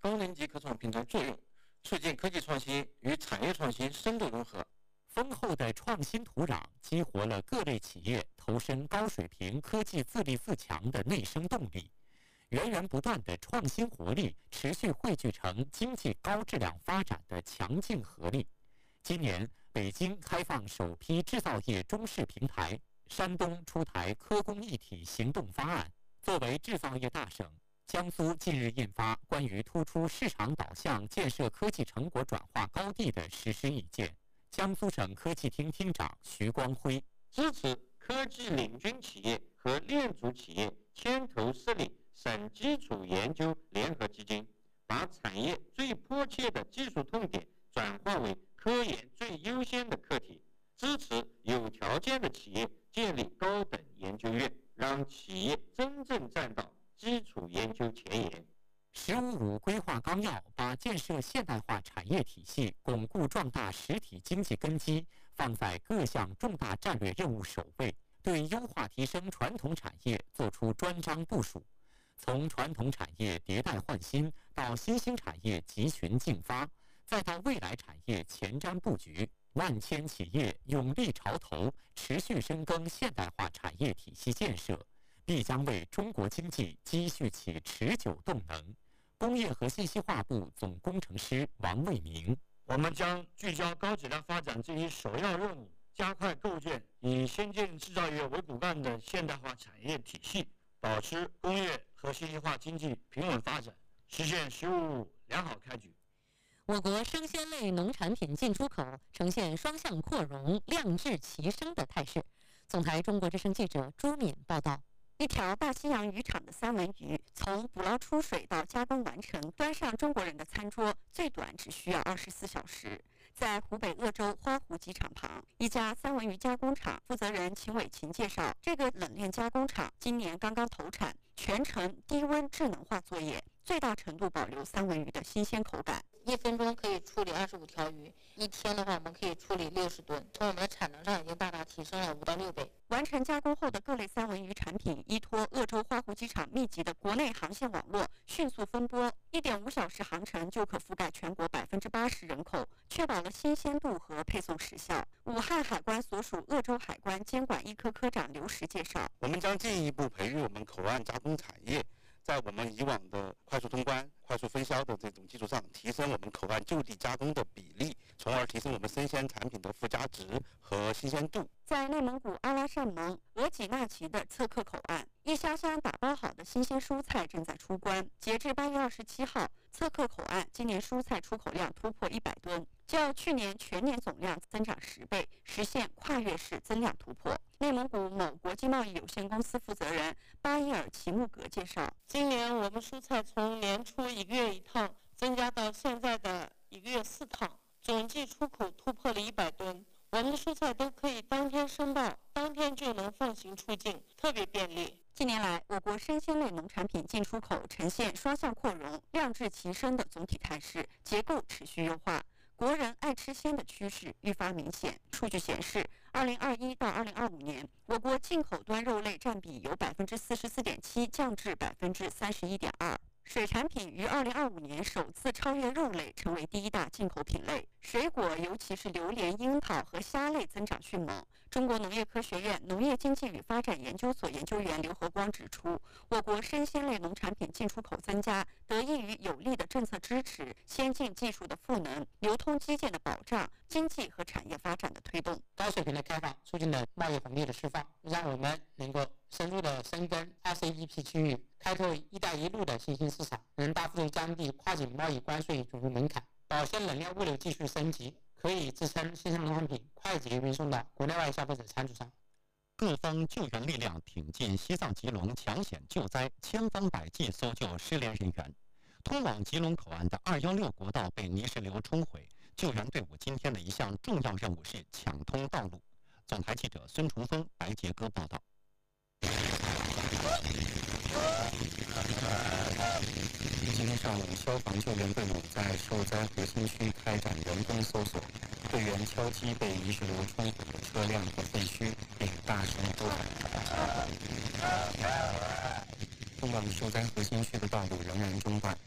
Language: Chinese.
高能级科创平台作用，促进科技创新与产业创新深度融合。 丰厚的创新土壤激活了各类企业投身高水平科技自立自强的内生动力，源源不断的创新活力持续汇聚成经济高质量发展的强劲合力。今年，北京开放首批制造业中试平台，山东出台科工一体行动方案。作为制造业大省，江苏近日印发关于突出市场导向建设科技成果转化高地的实施意见。江苏省科技厅厅长徐光辉支持科技领军企业和链组企业牵头设立省基础研究联合基金，把产业最迫切的技术痛点转化为科研最优先的课题，支持有条件的企业建立高等研究院，让企业真正站到基础研究前沿。 “15+5”规划纲要把建设现代化产业体系、巩固壮大实体经济根基放在各项重大战略任务首位，对优化提升传统产业作出专章部署。从传统产业迭代换新到新兴产业集群竞发，再到未来产业前瞻布局，万千企业勇立潮头，持续深耕现代化产业体系建设，必将为中国经济积蓄起持久动能。工业和信息化部总工程师王卫明： 我们将聚焦高质量发展这一首要任务，加快构建以先进制造业为骨干的现代化产业体系，保持工业和信息化经济平稳发展，实现“15+5”良好开局。 我国生鲜类农产品进出口呈现双向扩容、量质齐升的态势。总台中国之声记者朱敏报道。 一条大西洋渔场的三文鱼，从捕捞出水到加工完成，端上中国人的餐桌，最短只需要24小时。在湖北鄂州花湖机场旁，一家三文鱼加工厂负责人秦伟琴介绍，这个冷链加工厂今年刚刚投产，全程低温智能化作业，最大程度保留三文鱼的新鲜口感。 1分钟可以处理25条鱼，一天的话我们可以处理60吨，从我们的产能上已经大大提升了5到6倍。 完成加工后的各类三文鱼产品，依托鄂州花湖机场密集的国内航线网络，迅速分拨，1.5小时航程就可覆盖全国80%人口，确保了新鲜度和配送时效。武汉海关所属鄂州海关监管一科科长刘石介绍， 我们将进一步培育我们口岸加工产业，在我们以往的快速通关、快速分销的这种基础上，提升我们口岸就地加工的比例，从而提升我们生鲜产品的附加值和新鲜度。 在内蒙古阿拉善盟额济纳旗的测克口岸，一箱箱打包好的新鲜蔬菜正在出关。截至8月27号，测克口岸今年蔬菜出口量突破100吨，较去年全年总量增长10倍，实现跨越式增量突破。内蒙古某国际贸易有限公司负责人巴伊尔齐木格介绍， 今年我们蔬菜从年初1个月1趟增加到现在的1个月4趟，总计出口突破了100吨。我们的蔬菜都可以当天申报，当天就能放行出境，特别便利。 近年来，我国生鲜类农产品进出口呈现双向扩容、量质齐升的总体态势，结构持续优化。国人爱吃鲜的趋势愈发明显。数据显示，2021到2025年，我国进口端肉类占比由44.7%降至31.2%。水产品于2025年首次超越肉类，成为第一大进口品类。水果，尤其是榴莲、樱桃和虾类增长迅猛。中国农业科学院农业经济与发展研究所研究员刘和光指出，我国生鲜类农产品进出口增加，得益于有力的政策支持、先进技术的赋能、流通基建的保障、经济和产业发展的推动。 高水平的开放促进了贸易红利的释放，让我们能够深入的深耕 RCEP 区域，开拓“一带一路”的新兴市场，能大幅度降低跨境贸易关税准入门槛，保鲜冷链物流技术升级，可以支撑新鲜农产品快捷运送到国内外消费者餐桌上。 各方救援力量挺进西藏吉隆抢险救灾，千方百计搜救失联人员。通往吉隆口岸的216国道被泥石流冲毁，救援队伍今天的一项重要任务是抢通道路。总台记者孙崇峰、白杰哥报道。今天上午，消防救援队伍在受灾核心区开展人工搜索，队员敲击被泥石流冲毁的车辆和废墟，并大声呼喊。通往受灾核心区的道路仍然中断，